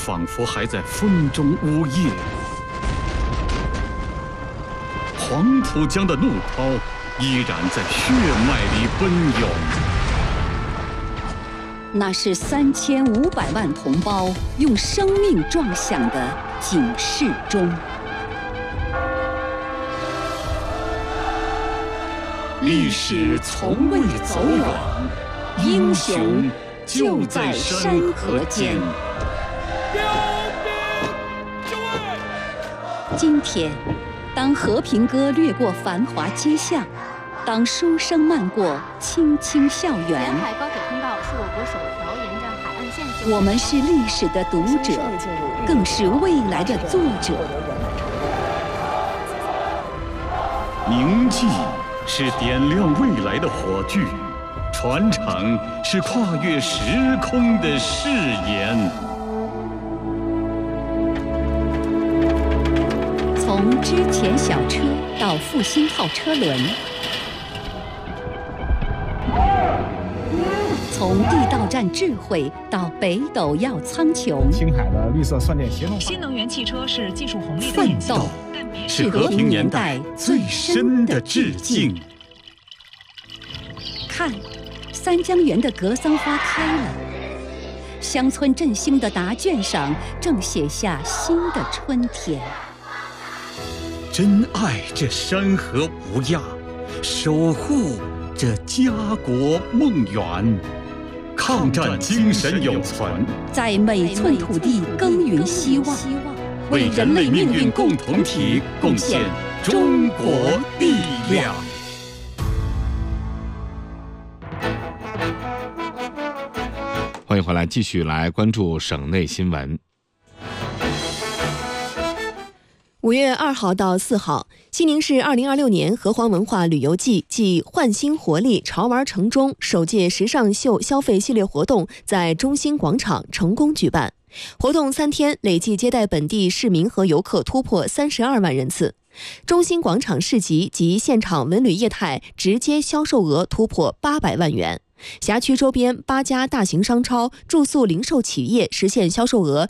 仿佛还在风中呜咽。黄浦江的怒涛依然在血脉里奔涌。 那是3500万同胞用生命撞响的警示钟。 历史从未走远，英雄就在山河间。 今天，当和平歌掠过繁华街巷，当书声漫过青青校园， 沿海高铁通道是我国首条沿着海岸线。 我们是历史的读者，更是未来的作者。 铭记是点亮未来的火炬，传承是跨越时空的誓言。 从之前小车到复兴号车轮，从地道战智慧到北斗耀苍穹， 青海的绿色算电协同新能源汽车是技术红利的奋引斗是和平年代最深的致敬。 看，三江源的格桑花开了，乡村振兴的答卷上正写下新的春天。 珍爱这山河无恙，守护这家国梦圆，抗战精神永存， 在每寸土地耕耘希望， 为人类命运共同体贡献中国力量。 欢迎回来，继续来关注省内新闻。 5月2号到4号，西宁市2026年河湟文化旅游季暨焕新活力潮玩城中首届时尚秀消费系列活动在中心广场成功举办。活动3天，累计接待本地市民和游客突破32万人次。中心广场市集及现场文旅业态直接销售额突破800万元。辖区周边8家大型商超、住宿零售企业实现销售额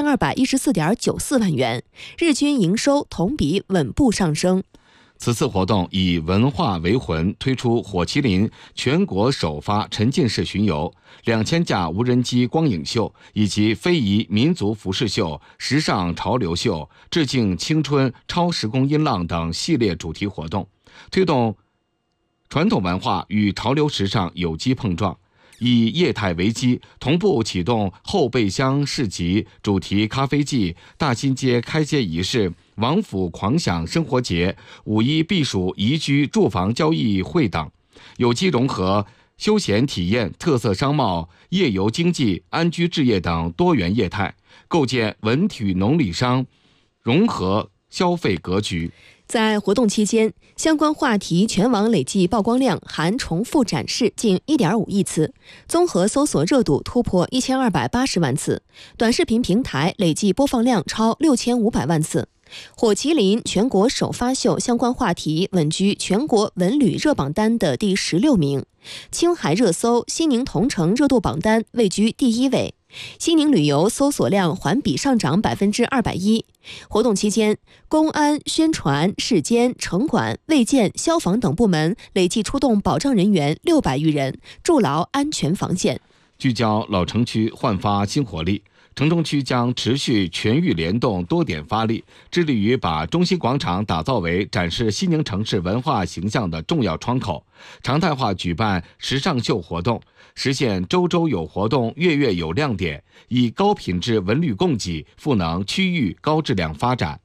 1214.94万元，日均营收同比稳步上升。 此次活动以文化为魂，推出火麒麟全国首发沉浸式巡游、2000架无人机光影秀以及非遗民族服饰秀、时尚潮流秀、致敬青春超时空音浪等系列主题活动，推动传统文化与潮流时尚有机碰撞，以业态为基，同步启动后备箱市集、主题咖啡季、大新街开街仪式、王府狂想生活节、5·1避暑宜居住房交易会等，有机融合休闲体验、特色商贸、夜游经济、安居置业等多元业态，构建文体农礼商融合消费格局。 在活动期间，相关话题全网累计曝光量含重复展示近1.5亿次，综合搜索热度突破1280万次，短视频平台累计播放量超6500万次。火麒麟全国首发秀相关话题稳居全国文旅热榜单的第16名，青海热搜西宁同城热度榜单位居第1位。西宁旅游搜索量环比上涨210%。活动期间，公安、宣传、市监、城管、卫健、消防等部门累计出动保障人员600余人，筑牢安全防线。 聚焦老城区焕发新活力，城中区将持续全域联动，多点发力，致力于把中心广场打造为展示西宁城市文化形象的重要窗口，常态化举办时尚秀活动，实现周周有活动，月月有亮点，以高品质文旅供给赋能区域高质量发展。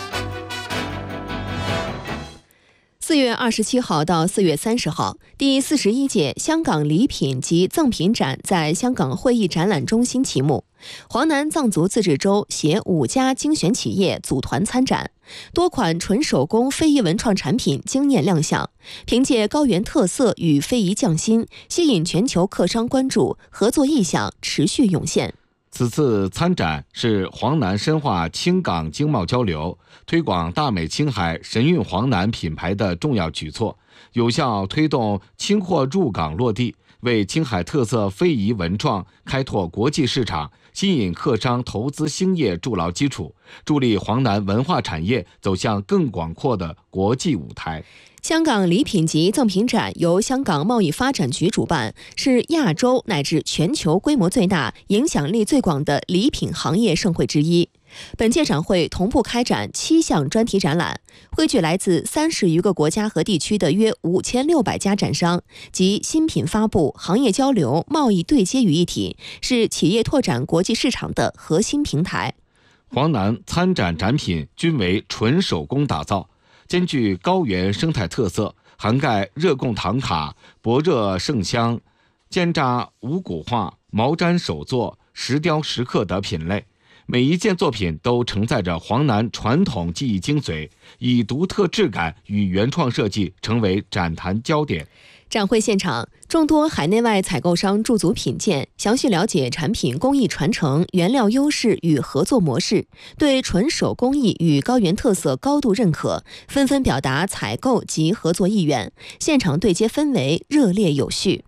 4月27号到4月30号，第41届香港礼品及赠品展在香港会议展览中心启幕。华南藏族自治州携5家精选企业组团参展，多款纯手工非遗文创产品惊艳亮相，凭借高原特色与非遗匠心，吸引全球客商关注，合作意向持续涌现。 此次参展是黄南深化青港经贸交流，推广大美青海神韵黄南品牌的重要举措，有效推动青货入港落地， 为青海特色非遗文创开拓国际市场、吸引客商投资兴业筑牢基础，助力黄南文化产业走向更广阔的国际舞台。 香港礼品及赠品展由香港贸易发展局主办，是亚洲乃至全球规模最大、影响力最广的礼品行业盛会之一。本届展会同步开展7项专题展览，汇聚来自30余个国家和地区的约5600家展商，集新品发布、行业交流、贸易对接于一体，是企业拓展国际市场的核心平台。 黄南参展展品均为纯手工打造，兼具高原生态特色，涵盖热贡糖卡、薄热圣香、煎炸五谷画、毛毡手作、石雕石刻等品类。每一件作品都承载着黄南传统技艺精髓，以独特质感与原创设计成为展坛焦点。 展会现场，众多海内外采购商驻足品鉴，详细了解产品工艺传承、原料优势与合作模式，对纯手工艺与高原特色高度认可，纷纷表达采购及合作意愿。现场对接氛围热烈有序。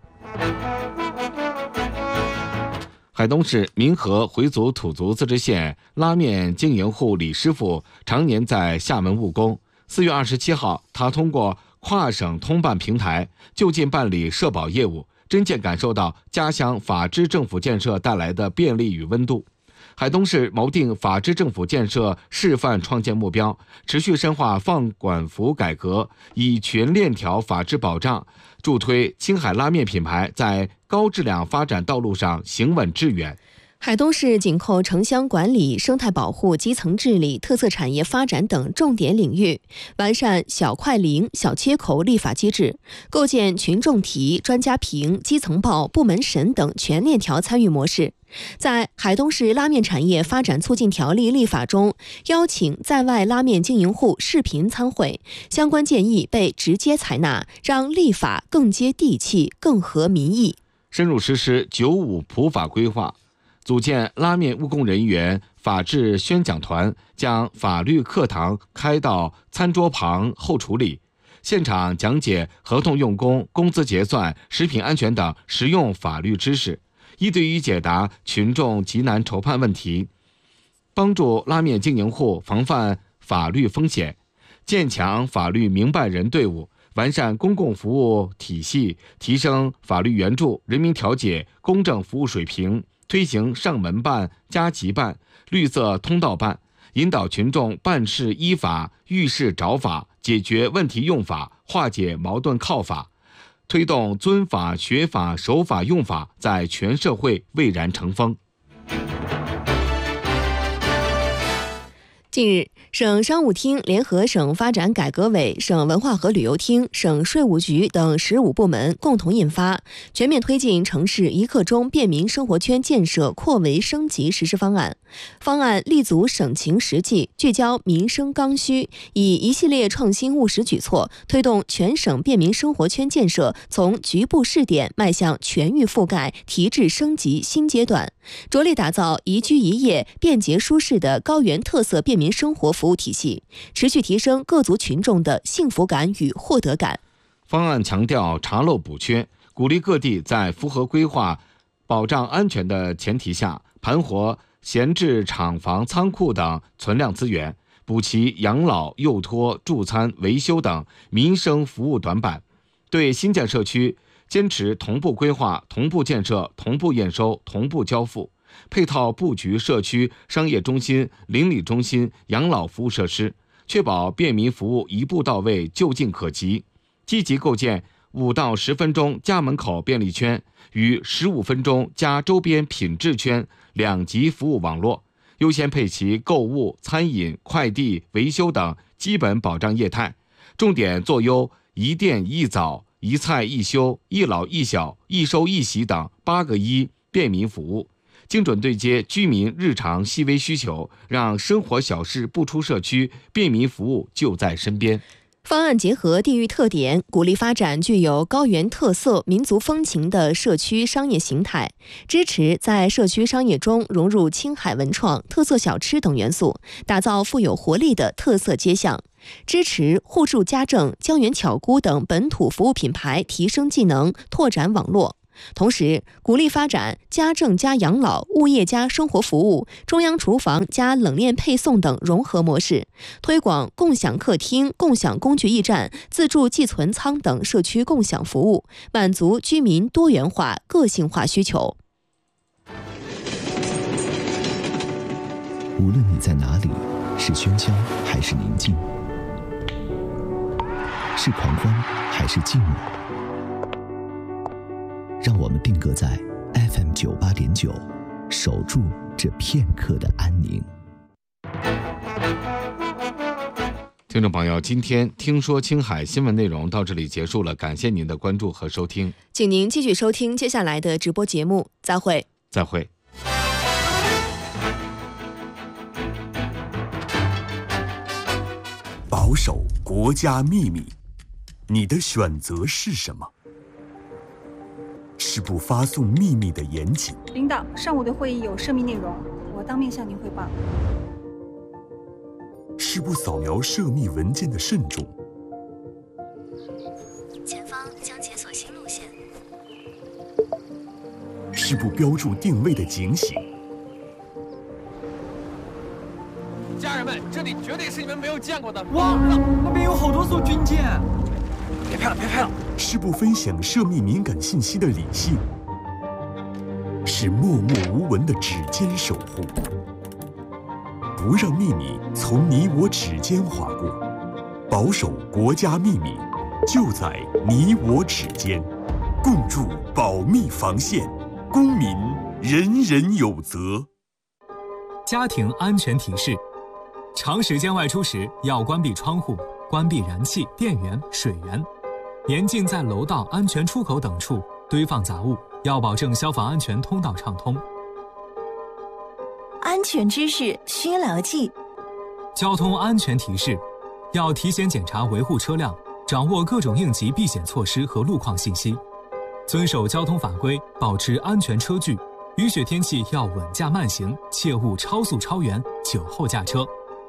海东市民和回族土族自治县拉面经营户李师傅常年在厦门务工。4月27号，他通过跨省通办平台就近办理社保业务，真切感受到家乡法治政府建设带来的便利与温度。海东市锚定法治政府建设示范创建目标，持续深化放管服改革，以全链条法治保障，助推青海拉面品牌在高质量发展道路上行稳致远。 海东市紧扣城乡管理、生态保护、基层治理、特色产业发展等重点领域，完善小快灵、小切口立法机制，构建群众提、专家评、基层报、部门审等全链条参与模式。在海东市拉面产业发展促进条例立法中，邀请在外拉面经营户视频参会，相关建议被直接采纳，让立法更接地气、更合民意。 深入实施95普法规划，组建拉面务工人员法治宣讲团，将法律课堂开到餐桌旁后处理，现场讲解合同用工、工资结算、食品安全等实用法律知识，一对一解答群众急难愁盼问题，帮助拉面经营户防范法律风险，建强法律明白人队伍，完善公共服务体系，提升法律援助、人民调解、公正服务水平，推行上门办、加急办、绿色通道办，引导群众办事依法、遇事找法、解决问题用法、化解矛盾靠法，推动尊法、学法、守法、用法在全社会蔚然成风。 近日，省商务厅联合省发展改革委、省文化和旅游厅、省税务局等15部门共同印发《全面推进城市一刻钟便民生活圈建设扩围升级实施方案》。方案立足省情实际，聚焦民生刚需，以一系列创新务实举措，推动全省便民生活圈建设从局部试点迈向全域覆盖、提质升级新阶段，着力打造宜居宜业、便捷舒适的高原特色便民生活服务体系，持续提升各族群众的幸福感与获得感。 方案强调查漏补缺，鼓励各地在符合规划、保障安全的前提下，盘活闲置厂房、仓库等存量资源，补齐养老、幼托、助餐、维修等民生服务短板。对新建社区，坚持同步规划、同步建设、同步验收、同步交付，配套布局社区、商业中心、邻里中心、养老服务设施，确保便民服务一步到位、就近可及。积极构建5到10分钟家门口便利圈与15分钟加周边品质圈2级服务网络，优先配齐购物、餐饮、快递、维修等基本保障业态，重点做优一店一早、一菜一休、一老一小、一收一洗等8个1便民服务，精准对接居民日常细微需求，让生活小事不出社区，便民服务就在身边。 方案结合地域特点，鼓励发展具有高原特色、民族风情的社区商业形态，支持在社区商业中融入青海文创、特色小吃等元素，打造富有活力的特色街巷，支持互助家政、江源巧菇等本土服务品牌提升技能、拓展网络。 同时，鼓励发展家政加养老、物业加生活服务、中央厨房加冷链配送等融合模式，推广共享客厅、共享工具驿站、自助寄存仓等社区共享服务，满足居民多元化、个性化需求。 无论你在哪里，是喧嚣还是宁静，是狂欢还是静默，让我们定格在 FM 98.9，守住这片刻的安宁。 听众朋友，今天听说青海新闻内容到这里结束了，感谢您的关注和收听， 请您继续收听接下来的直播节目，再会。 再会。 保守国家秘密，你的选择是什么？是不发送秘密的严谨。 领导，上午的会议有涉密内容，我当面向您汇报。 是不扫描涉密文件的慎重。 前方将解锁新路线。 是不标注定位的警醒。 家人们，这里绝对是你们没有见过的。 哇，那边有好多艘军舰！ 别拍了，别拍了！ 是不分享涉密敏感信息的理性。是默默无闻的指尖守护。不让秘密从你我指尖划过，保守国家秘密，就在你我指尖。共筑保密防线，公民人人有责。 家庭安全提示：长时间外出时要关闭窗户、关闭燃气、电源、水源，严禁在楼道安全出口等处堆放杂物，要保证消防安全通道畅通。 安全知识需牢记。 交通安全提示：要提前检查维护车辆，掌握各种应急避险措施和路况信息，遵守交通法规，保持安全车距。雨雪天气要稳驾慢行，切勿超速超员、酒后驾车。